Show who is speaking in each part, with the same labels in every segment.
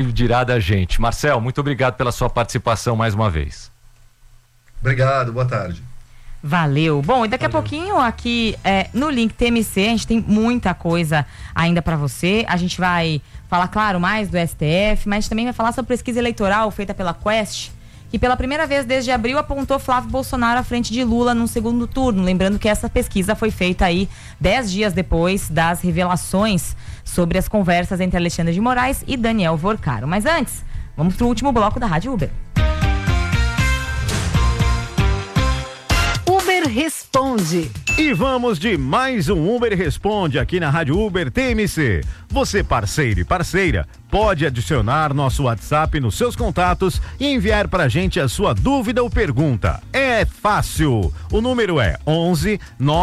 Speaker 1: dirá da gente. Marcel, muito obrigado pela sua participação mais uma vez.
Speaker 2: Obrigado, boa tarde.
Speaker 3: Valeu. Bom, e daqui a pouquinho aqui no Link TMC, a gente tem muita coisa ainda para você. A gente vai falar, claro, mais do STF, mas a gente também vai falar sobre pesquisa eleitoral feita pela Quest, que pela primeira vez desde abril apontou Flávio Bolsonaro à frente de Lula num segundo turno. Lembrando que essa pesquisa foi feita aí 10 dias depois das revelações sobre as conversas entre Alexandre de Moraes e Daniel Vorcaro. Mas antes, vamos pro último bloco da Rádio Uber.
Speaker 4: Uber Responde.
Speaker 5: E vamos de mais um Uber Responde aqui na Rádio Uber TMC. Você, parceiro e parceira, pode adicionar nosso WhatsApp nos seus contatos e enviar pra gente a sua dúvida ou pergunta. É fácil. O número é 11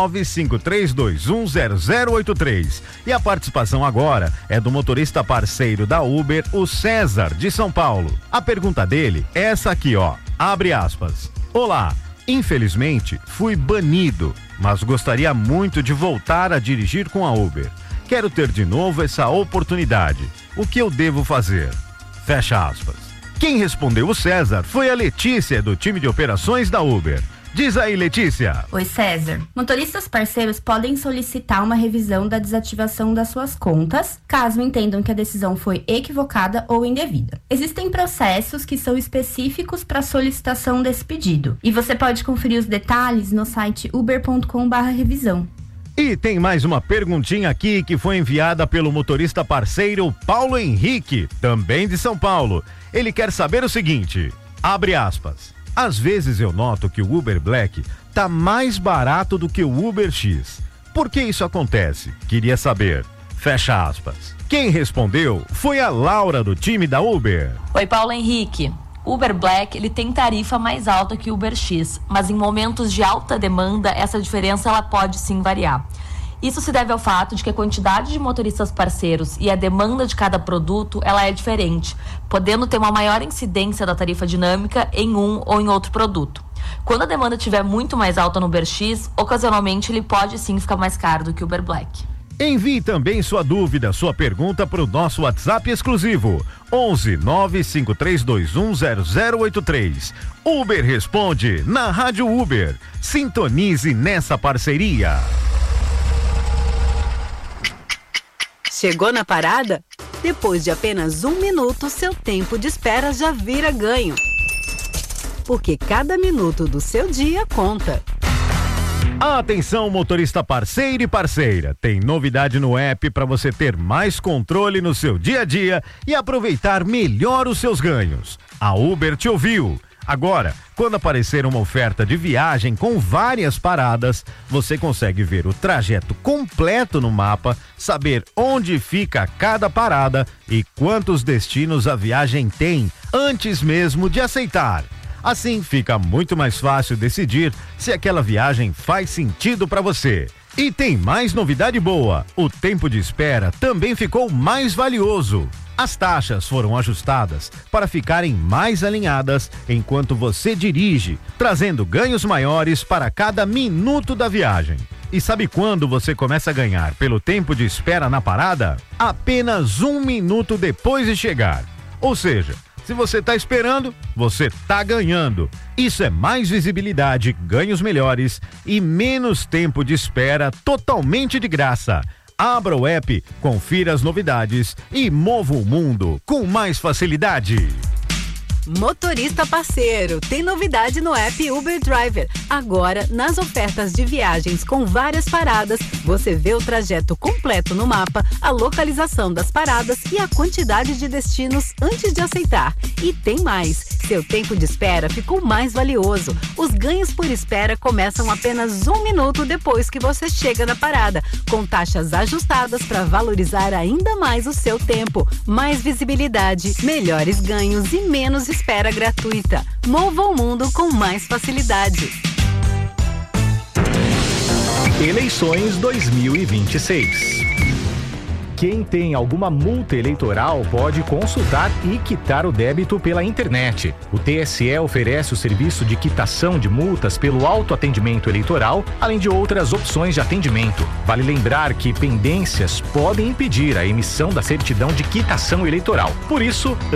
Speaker 5: 953210083. E a participação agora é do motorista parceiro da Uber, o César, de São Paulo. A pergunta dele é essa aqui, ó. Abre aspas. Olá. Infelizmente, fui banido, mas gostaria muito de voltar a dirigir com a Uber. Quero ter de novo essa oportunidade. O que eu devo fazer? Fecha aspas. Quem respondeu o César foi a Letícia, do time de operações da Uber. Diz aí, Letícia.
Speaker 6: Oi, César. Motoristas parceiros podem solicitar uma revisão da desativação das suas contas, caso entendam que a decisão foi equivocada ou indevida. Existem processos que são específicos para a solicitação desse pedido, e você pode conferir os detalhes no site uber.com/revisão.
Speaker 5: E tem mais uma perguntinha aqui que foi enviada pelo motorista parceiro Paulo Henrique, também de São Paulo. Ele quer saber o seguinte, abre aspas. Às vezes eu noto que o Uber Black tá mais barato do que o Uber X. Por que isso acontece? Queria saber. Fecha aspas. Quem respondeu foi a Laura, do time da Uber.
Speaker 7: Oi, Paulo Henrique. Uber Black, ele tem tarifa mais alta que o Uber X, mas em momentos de alta demanda, essa diferença ela pode sim variar. Isso se deve ao fato de que a quantidade de motoristas parceiros e a demanda de cada produto, ela é diferente, podendo ter uma maior incidência da tarifa dinâmica em um ou em outro produto. Quando a demanda estiver muito mais alta no Uber X, ocasionalmente ele pode sim ficar mais caro do que o Uber Black.
Speaker 5: Envie também sua dúvida, sua pergunta para o nosso WhatsApp exclusivo 11 953210083. Uber Responde na Rádio Uber. Sintonize nessa parceria.
Speaker 4: Chegou na parada? Depois de apenas 1 minuto, seu tempo de espera já vira ganho. Porque cada minuto do seu dia conta.
Speaker 5: Atenção, motorista parceiro e parceira. Tem novidade no app para você ter mais controle no seu dia a dia e aproveitar melhor os seus ganhos. A Uber te ouviu. Agora, quando aparecer uma oferta de viagem com várias paradas, você consegue ver o trajeto completo no mapa, saber onde fica cada parada e quantos destinos a viagem tem, antes mesmo de aceitar. Assim, fica muito mais fácil decidir se aquela viagem faz sentido para você. E tem mais novidade boa: o tempo de espera também ficou mais valioso. As taxas foram ajustadas para ficarem mais alinhadas enquanto você dirige, trazendo ganhos maiores para cada minuto da viagem. E sabe quando você começa a ganhar pelo tempo de espera na parada? Apenas 1 minuto depois de chegar. Ou seja, se você está esperando, você está ganhando. Isso é mais visibilidade, ganhos melhores e menos tempo de espera totalmente de graça. Abra o app, confira as novidades e mova o mundo com mais facilidade.
Speaker 4: Motorista parceiro, tem novidade no app Uber Driver. Agora, nas ofertas de viagens com várias paradas, você vê o trajeto completo no mapa, a localização das paradas e a quantidade de destinos antes de aceitar. E tem mais, seu tempo de espera ficou mais valioso. Os ganhos por espera começam apenas 1 minuto depois que você chega na parada, com taxas ajustadas para valorizar ainda mais o seu tempo. Mais visibilidade, melhores ganhos e menos espera gratuita. Mova o mundo com mais facilidade.
Speaker 8: Eleições 2026. Quem tem alguma multa eleitoral pode consultar e quitar o débito pela internet. O TSE oferece o serviço de quitação de multas pelo autoatendimento eleitoral, além de outras opções de atendimento. Vale lembrar que pendências podem impedir a emissão da certidão de quitação eleitoral. Por isso,